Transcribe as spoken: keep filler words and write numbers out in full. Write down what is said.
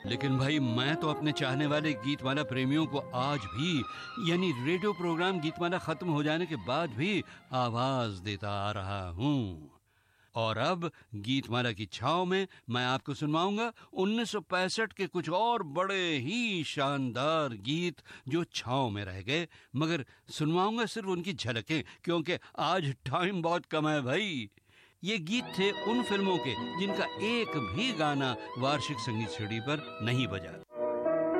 लेकिन भाई मैं तो अपने चाहने वाले गीतमाला प्रेमियों को आज भी, यानी रेडियो प्रोग्राम गीतमाला खत्म हो जाने के बाद भी आवाज देता आ रहा हूँ। और अब गीतमाला की छाव में मैं आपको सुनवाऊंगा उन्नीस सौ पैंसठ के कुछ और बड़े ही शानदार गीत जो छाव में रह गए, मगर सुनवाऊंगा सिर्फ उनकी झलकें, क्योंकि आज टाइम बहुत कम है भाई। ये गीत थे उन फिल्मों के जिनका एक भी गाना वार्षिक संगीत सीडी पर नहीं बजा।